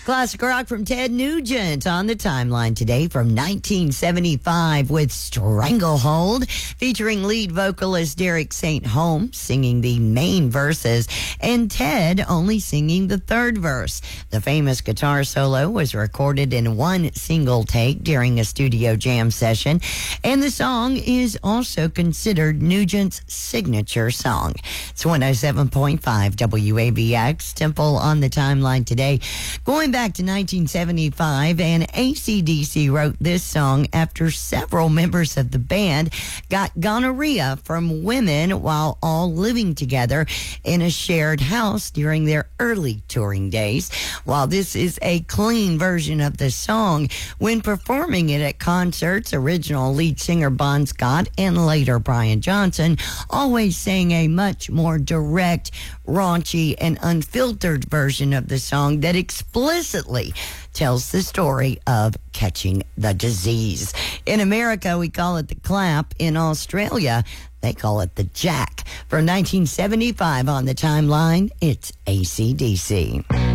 Classic rock from Ted Nugent on the timeline today from 1975 with Stranglehold, featuring lead vocalist Derek St. Holmes singing the main verses and Ted only singing the third verse. The famous guitar solo was recorded in one single take during a studio jam session, and the song is also considered Nugent's signature song. It's 107.5 WABX, Temple on the timeline today. Going back to 1975, and AC/DC wrote this song after several members of the band got gonorrhea from women while all living together in a shared house during their early touring days. While this is a clean version of the song, when performing it at concerts, original lead singer Bon Scott and later Brian Johnson always sang a much more direct, raunchy, and unfiltered version of the song that explicitly tells the story of catching the disease. In America, we call it the clap. In Australia, they call it the jack. From 1975 on the timeline, it's AC/DC.